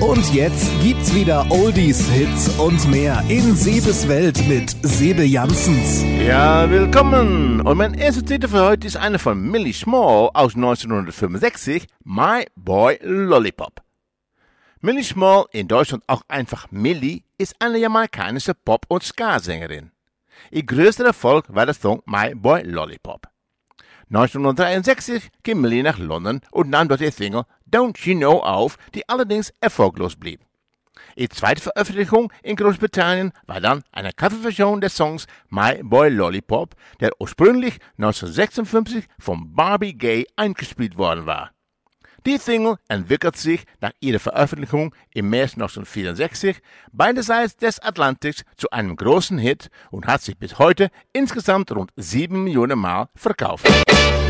Und jetzt gibt's wieder Oldies, Hits und mehr in Sebes Welt mit Sebe Janssens. Ja, willkommen. Und mein erster Titel für heute ist eine von Millie Small aus 1965, My Boy Lollipop. Millie Small, in Deutschland auch einfach Millie, ist eine jamaikanische Pop- und Ska-Sängerin. Ihr größter Erfolg war der Song My Boy Lollipop. 1963 ging Millie nach London und nahm dort die Single Don't You Know auf, die allerdings erfolglos blieb. Ihre zweite Veröffentlichung in Großbritannien war dann eine Coverversion des Songs My Boy Lollipop, der ursprünglich 1956 von Barbie Gay eingespielt worden war. Die Single entwickelt sich nach ihrer Veröffentlichung im März 1964 beiderseits des Atlantiks zu einem großen Hit und hat sich bis heute insgesamt rund 7 Millionen Mal verkauft.